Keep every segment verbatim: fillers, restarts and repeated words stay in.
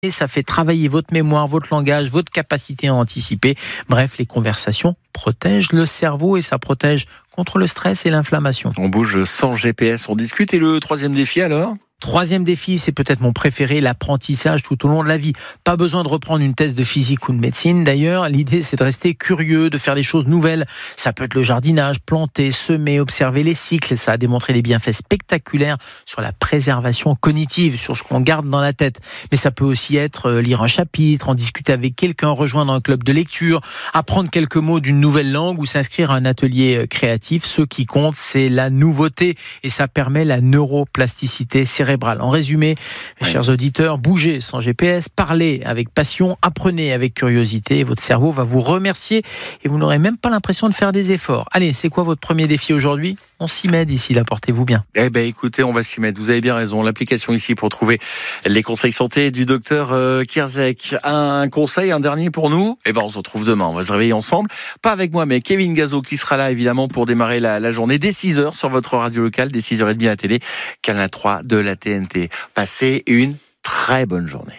Et ça fait travailler votre mémoire, votre langage, votre capacité à anticiper. Bref, les conversations protègent le cerveau et ça protège contre le stress et l'inflammation. On bouge sans G P S, on discute. Et le troisième défi alors ? Troisième défi, c'est peut-être mon préféré, l'apprentissage tout au long de la vie. Pas besoin de reprendre une thèse de physique ou de médecine. D'ailleurs, l'idée, c'est de rester curieux, de faire des choses nouvelles. Ça peut être le jardinage, planter, semer, observer les cycles. Ça a démontré des bienfaits spectaculaires sur la préservation cognitive, sur ce qu'on garde dans la tête. Mais ça peut aussi être lire un chapitre, en discuter avec quelqu'un, rejoindre un club de lecture, apprendre quelques mots d'une nouvelle langue ou s'inscrire à un atelier créatif. Ce qui compte, c'est la nouveauté et ça permet la neuroplasticité cérébrale. En résumé, mes chers auditeurs, bougez sans G P S, parlez avec passion, apprenez avec curiosité et votre cerveau va vous remercier et vous n'aurez même pas l'impression de faire des efforts. Allez, c'est quoi votre premier défi aujourd'hui ? On s'y met d'ici là, portez-vous bien. Eh ben, écoutez, on va s'y mettre. Vous avez bien raison. L'application ici pour trouver les conseils santé du docteur euh, Kierzek. Un conseil, un dernier pour nous. Eh ben, on se retrouve demain. On va se réveiller ensemble. Pas avec moi, mais Kevin Gazo qui sera là, évidemment, pour démarrer la, la journée dès six heures sur votre radio locale, dès six heures trente à la télé, Canal trois de la T N T. Passez une très bonne journée.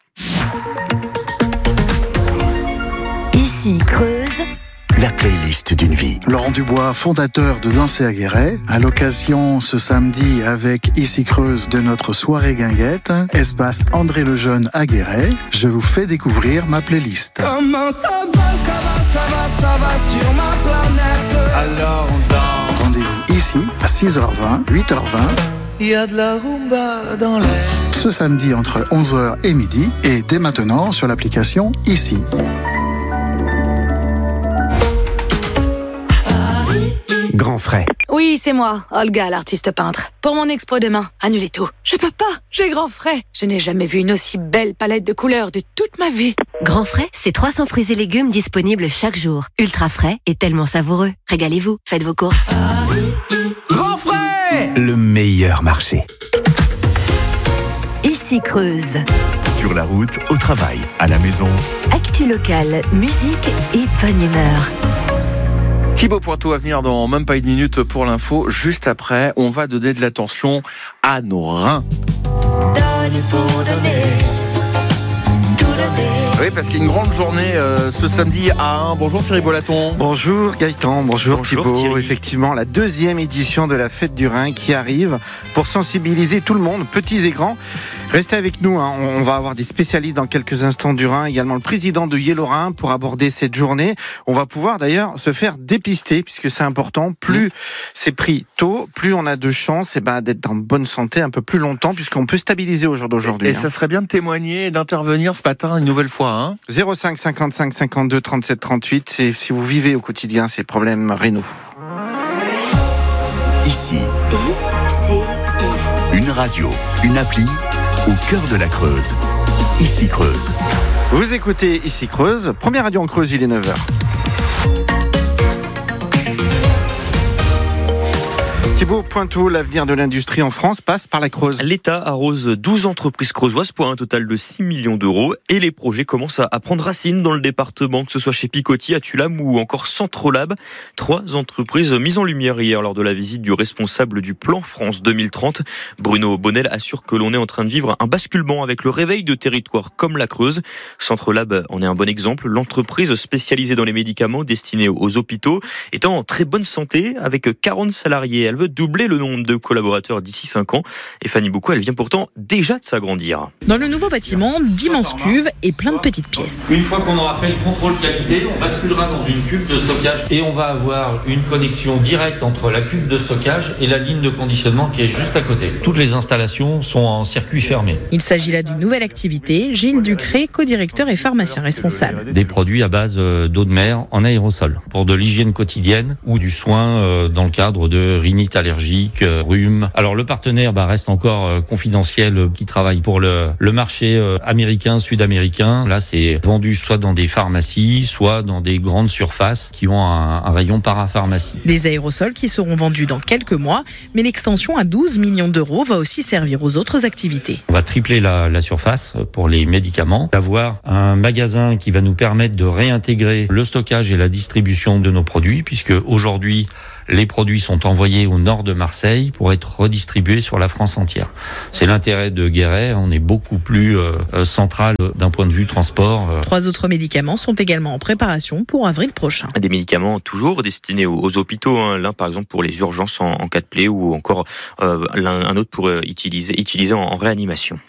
Ici Creuse. La playlist d'une vie. Laurent Dubois, fondateur de Danser à Guéret, à l'occasion ce samedi avec Ici Creuse de notre soirée guinguette, espace André Lejeune à Guéret, je vous fais découvrir ma playlist. Comment ça va, ça va, ça va, ça va sur ma planète. Alors on danse. Rendez-vous ici à six heures vingt, huit heures vingt. Il y a de la rumba dans l'air. Ce samedi entre onze heures et midi et dès maintenant sur l'application Ici. Grand frais. Oui, c'est moi, Olga, l'artiste peintre. Pour mon expo demain, annulez tout. Je peux pas, j'ai grand frais. Je n'ai jamais vu une aussi belle palette de couleurs de toute ma vie. Grand frais, c'est trois cents fruits et légumes disponibles chaque jour. Ultra frais et tellement savoureux. Régalez-vous, faites vos courses. Grand frais. Le meilleur marché. Ici Creuse. Sur la route, au travail, à la maison. Actu locale, musique et bonne humeur. Thibaut Pointeau à venir dans même pas une minute pour l'info. Juste après, on va donner de l'attention à nos reins. Donne pour donner, tout donner. Oui, parce qu'il y a une grande journée euh, ce samedi à Ain. Bonjour Thierry Bolaton. Bonjour Gaëtan, bonjour, Bonjour Thibaut. Thierry. Effectivement, la deuxième édition de la Fête du Rhin qui arrive pour sensibiliser tout le monde, petits et grands. Restez avec nous, hein. On va avoir des spécialistes dans quelques instants du Rhin, également le président de Yellow Rhin pour aborder cette journée. On va pouvoir d'ailleurs se faire dépister puisque c'est important. Plus c'est pris tôt, plus on a de chances eh ben, d'être en bonne santé un peu plus longtemps puisqu'on peut stabiliser au jour d'aujourd'hui. Et hein. ça serait bien de témoigner et d'intervenir ce matin une nouvelle fois. Hein. zéro cinq cinquante-cinq cinquante-deux trente-sept trente-huit, c'est si vous vivez au quotidien ces problèmes rénaux. Ici, I-C-I. une radio, une appli au cœur de la Creuse. Ici Creuse. Vous écoutez Ici Creuse, première radio en Creuse, il est neuf heures. Thibaut Pointeau, l'avenir de l'industrie en France passe par la Creuse. L'État arrose douze entreprises creusoises pour un total de six millions d'euros et les projets commencent à prendre racine dans le département, que ce soit chez Picoty, à Tulam ou encore Centrolab. Trois entreprises mises en lumière hier lors de la visite du responsable du plan France deux mille trente. Bruno Bonnel assure que l'on est en train de vivre un basculement avec le réveil de territoires comme la Creuse. Centrolab en est un bon exemple. L'entreprise spécialisée dans les médicaments destinés aux hôpitaux est en très bonne santé avec quarante salariés. Elle veut doubler le nombre de collaborateurs d'ici cinq ans. Et Fanny Boucaud, elle vient pourtant déjà de s'agrandir. Dans le nouveau bâtiment, d'immenses cuves et plein de petites pièces. Une fois qu'on aura fait le contrôle qualité, on basculera dans une cuve de stockage et on va avoir une connexion directe entre la cuve de stockage et la ligne de conditionnement qui est juste à côté. Toutes les installations sont en circuit fermé. Il s'agit là d'une nouvelle activité. Gilles Ducré, co-directeur et pharmacien responsable. Des produits à base d'eau de mer en aérosol pour de l'hygiène quotidienne ou du soin dans le cadre de rhinite allergique, rhume. Alors le partenaire bah, reste encore euh, confidentiel, euh, qui travaille pour le, le marché euh, américain, sud-américain. Là, c'est vendu soit dans des pharmacies, soit dans des grandes surfaces qui ont un, un rayon parapharmacie. Des aérosols qui seront vendus dans quelques mois, mais l'extension à douze millions d'euros va aussi servir aux autres activités. On va tripler la, la surface pour les médicaments, d'avoir un magasin qui va nous permettre de réintégrer le stockage et la distribution de nos produits, puisque aujourd'hui, les produits sont envoyés aux nord de Marseille pour être redistribués sur la France entière. C'est l'intérêt de Guéret, on est beaucoup plus euh, central d'un point de vue transport. Euh. Trois autres médicaments sont également en préparation pour avril prochain. Des médicaments toujours destinés aux, aux hôpitaux, hein. L'un par exemple pour les urgences en, en cas de plaie ou encore euh, l'un, un autre pour euh, utiliser, utiliser en, en réanimation.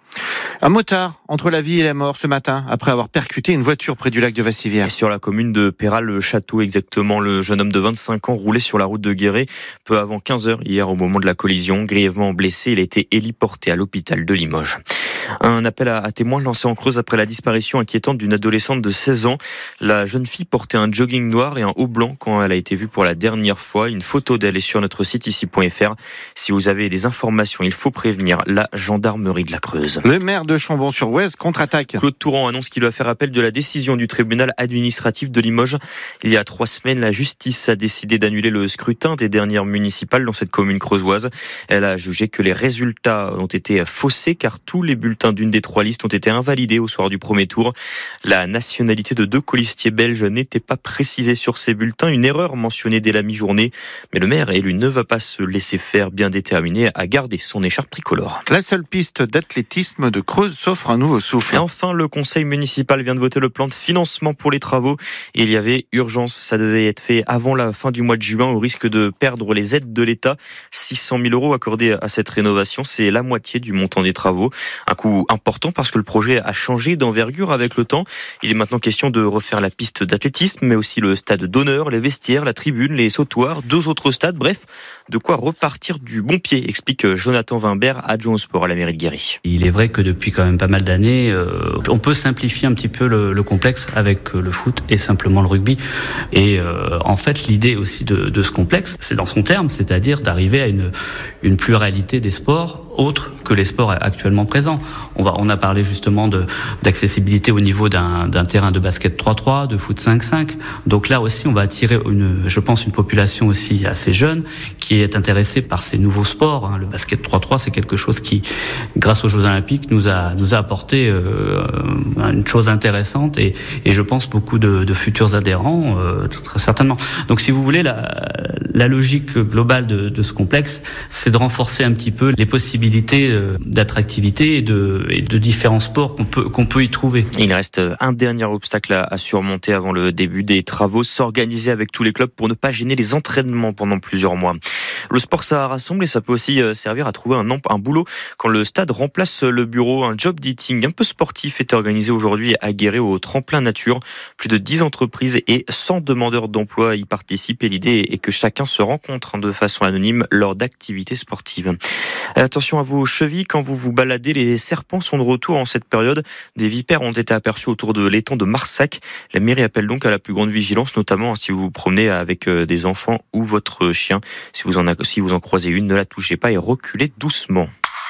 Un motard entre la vie et la mort ce matin, après avoir percuté une voiture près du lac de Vassivière. Et sur la commune de Péral-le-Château, exactement, le jeune homme de vingt-cinq ans roulait sur la route de Guéret peu avant quinze heures hier au moment de la collision. Grièvement blessé, il a été héliporté à l'hôpital de Limoges. Un appel à, à témoins lancé en Creuse après la disparition inquiétante d'une adolescente de seize ans. La jeune fille portait un jogging noir et un haut blanc quand elle a été vue pour la dernière fois. Une photo d'elle est sur notre site ici point f r. Si vous avez des informations, il faut prévenir la gendarmerie de la Creuse. Le maire de Chambon-sur-Oise contre-attaque. Claude Touran annonce qu'il va faire appel de la décision du tribunal administratif de Limoges. Il y a trois semaines, la justice a décidé d'annuler le scrutin des dernières municipales dans cette commune creusoise. Elle a jugé que les résultats ont été faussés car tous les bulletins d'une des trois listes ont été invalidés au soir du premier tour. La nationalité de deux colistiers belges n'était pas précisée sur ces bulletins, une erreur mentionnée dès la mi-journée. Mais le maire élu ne va pas se laisser faire, bien déterminé à garder son écharpe tricolore. La seule piste d'athlétisme de Creuse s'offre un nouveau souffle. Et enfin, le conseil municipal vient de voter le plan de financement pour les travaux. Et il y avait urgence, ça devait être fait avant la fin du mois de juin, au risque de perdre les aides de l'État. six cent mille euros accordés à cette rénovation, c'est la moitié du montant des travaux. Un coût important parce que le projet a changé d'envergure avec le temps. Il est maintenant question de refaire la piste d'athlétisme, mais aussi le stade d'honneur, les vestiaires, la tribune, les sautoirs, deux autres stades. Bref, de quoi repartir du bon pied, explique Jonathan Wimbert, adjoint au sport à la mairie de Guéry. Il est vrai que depuis quand même pas mal d'années, euh, on peut simplifier un petit peu le, le complexe avec le foot et simplement le rugby. Et euh, en fait, l'idée aussi de, de ce complexe, c'est dans son terme, c'est-à-dire d'arriver à une, une pluralité des sports autres que les sports actuellement présents. On, va, on a parlé justement de, d'accessibilité au niveau d'un, d'un terrain de basket trois trois, de foot cinq cinq. Donc là aussi, on va attirer, une, je pense, une population aussi assez jeune qui est intéressée par ces nouveaux sports. Le basket trois trois, c'est quelque chose qui, grâce aux Jeux Olympiques, nous a, nous a apporté euh, une chose intéressante et, et je pense beaucoup de, de futurs adhérents, euh, très certainement. Donc si vous voulez, la, la logique globale de, de ce complexe, c'est de renforcer un petit peu les possibilités d'attractivité et de, et de différents sports qu'on peut, qu'on peut y trouver. Il reste un dernier obstacle à, à surmonter avant le début des travaux, s'organiser avec tous les clubs pour ne pas gêner les entraînements pendant plusieurs mois. Le sport, ça rassemble et ça peut aussi servir à trouver un, un boulot quand le stade remplace le bureau. Un job dating un peu sportif est organisé aujourd'hui à Guéret au Tremplin Nature. Plus de dix entreprises et cent demandeurs d'emploi y participent et l'idée est que chacun se rencontre de façon anonyme lors d'activités sportives. Attention à vos chevilles quand vous vous baladez, les serpents sont de retour en cette période. Des vipères ont été aperçus autour de l'étang de Marsac. La mairie appelle donc à la plus grande vigilance, notamment si vous vous promenez avec des enfants ou votre chien. Si vous en, si vous en croisez une, ne la touchez pas et reculez doucement.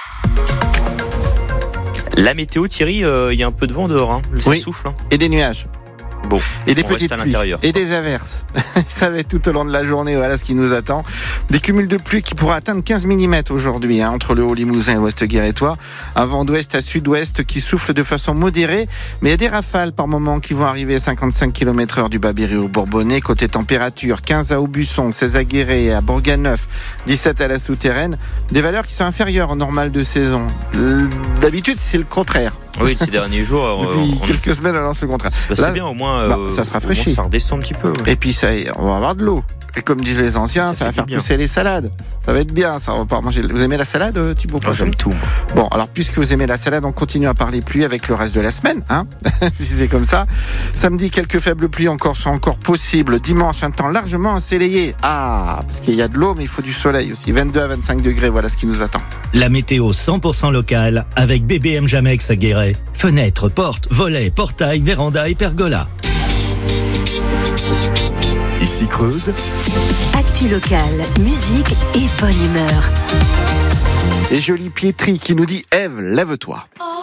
La météo, Thierry, il euh, y a un peu de vent dehors, hein. Ça oui. souffle. Hein. Et des nuages. Bon, et des on petites reste à l'intérieur. pluies et des averses. Ça va être tout au long de la journée, voilà ce qui nous attend. Des cumuls de pluie qui pourraient atteindre quinze millimètres aujourd'hui, hein, entre le Haut-Limousin et l'Ouest guérétois. Un vent d'ouest à sud-ouest qui souffle de façon modérée, mais il y a des rafales par moments qui vont arriver à cinquante-cinq kilomètres heure du Bas-Berry au Bourbonnais. Côté température, quinze à Aubusson, seize à Guéret et à Bourganeuf, dix-sept à la Souterraine. Des valeurs qui sont inférieures au normal de saison. D'habitude, c'est le contraire. Oui, ces derniers jours. Depuis on... quelques semaines, on lance le contraire. C'est Là, bien, au moins. Bah, euh, ça se rafraîchit. Ça redescend un petit peu. Ouais. Et puis, ça, on va avoir de l'eau. Et comme disent les anciens, ça, ça va faire bien. Pousser les salades. Ça va être bien, ça. On va pouvoir manger. Vous aimez la salade, Thibaut? Moi, j'aime tout. Moi. Bon, alors, puisque vous aimez la salade, on continue à parler pluie avec le reste de la semaine, hein. Si c'est comme ça. Samedi, quelques faibles pluies encore sont encore possibles. Dimanche, un temps largement ensoleillé. Ah, parce qu'il y a de l'eau, mais il faut du soleil aussi. vingt-deux à vingt-cinq degrés, voilà ce qui nous attend. La météo cent pour cent locale avec B B M Jamex à Guéret. Fenêtres, portes, volets, portails, véranda et pergola. Ici Creuse. Actu locale, musique et bonne humeur. Et Jolie Pietri qui nous dit Ève, lève-toi.